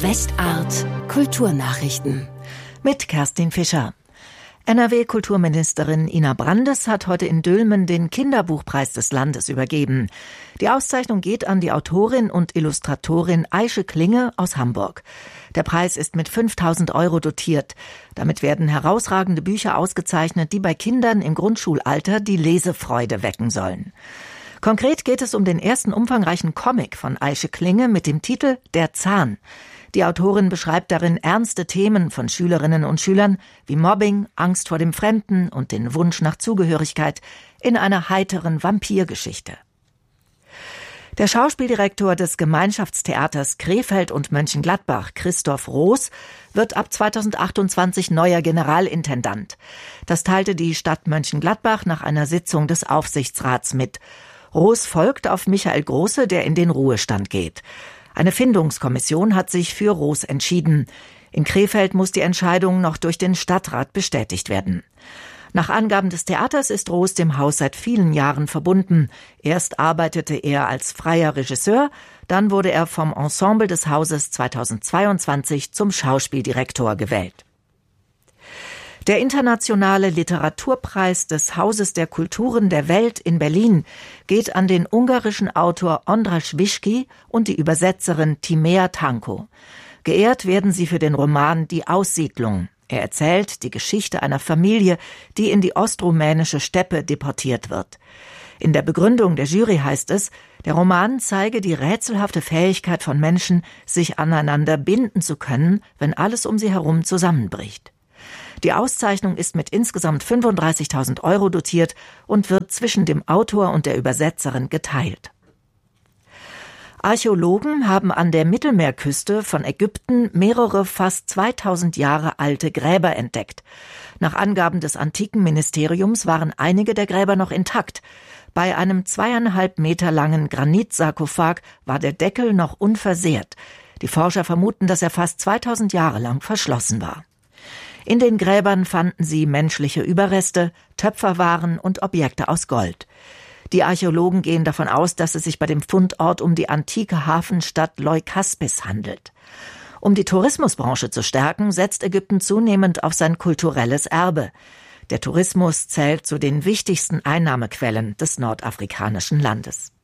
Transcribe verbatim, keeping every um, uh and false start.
Westart Kulturnachrichten mit Kerstin Fischer. N R W-Kulturministerin Ina Brandes hat heute in Dülmen den Kinderbuchpreis des Landes übergeben. Die Auszeichnung geht an die Autorin und Illustratorin Aische Klinge aus Hamburg. Der Preis ist mit fünftausend Euro dotiert. Damit werden herausragende Bücher ausgezeichnet, die bei Kindern im Grundschulalter die Lesefreude wecken sollen. Konkret geht es um den ersten umfangreichen Comic von Aische Klinge mit dem Titel Der Zahn. Die Autorin beschreibt darin ernste Themen von Schülerinnen und Schülern wie Mobbing, Angst vor dem Fremden und den Wunsch nach Zugehörigkeit in einer heiteren Vampirgeschichte. Der Schauspieldirektor des Gemeinschaftstheaters Krefeld und Mönchengladbach, Christoph Roos, wird ab zweitausendachtundzwanzig neuer Generalintendant. Das teilte die Stadt Mönchengladbach nach einer Sitzung des Aufsichtsrats mit. Roos folgt auf Michael Große, der in den Ruhestand geht. Eine Findungskommission hat sich für Roos entschieden. In Krefeld muss die Entscheidung noch durch den Stadtrat bestätigt werden. Nach Angaben des Theaters ist Roos dem Haus seit vielen Jahren verbunden. Erst arbeitete er als freier Regisseur, dann wurde er vom Ensemble des Hauses zweitausendzweiundzwanzig zum Schauspieldirektor gewählt. Der internationale Literaturpreis des Hauses der Kulturen der Welt in Berlin geht an den ungarischen Autor András Vizsgyi und die Übersetzerin Timea Tanko. Geehrt werden sie für den Roman Die Aussiedlung. Er erzählt die Geschichte einer Familie, die in die ostrumänische Steppe deportiert wird. In der Begründung der Jury heißt es, der Roman zeige die rätselhafte Fähigkeit von Menschen, sich aneinander binden zu können, wenn alles um sie herum zusammenbricht. Die Auszeichnung ist mit insgesamt fünfunddreißigtausend Euro dotiert und wird zwischen dem Autor und der Übersetzerin geteilt. Archäologen haben an der Mittelmeerküste von Ägypten mehrere fast zweitausend Jahre alte Gräber entdeckt. Nach Angaben des Antikenministeriums waren einige der Gräber noch intakt. Bei einem zweieinhalb Meter langen Granitsarkophag war der Deckel noch unversehrt. Die Forscher vermuten, dass er fast zweitausend Jahre lang verschlossen war. In den Gräbern fanden sie menschliche Überreste, Töpferwaren und Objekte aus Gold. Die Archäologen gehen davon aus, dass es sich bei dem Fundort um die antike Hafenstadt Leukaspis handelt. Um die Tourismusbranche zu stärken, setzt Ägypten zunehmend auf sein kulturelles Erbe. Der Tourismus zählt zu den wichtigsten Einnahmequellen des nordafrikanischen Landes.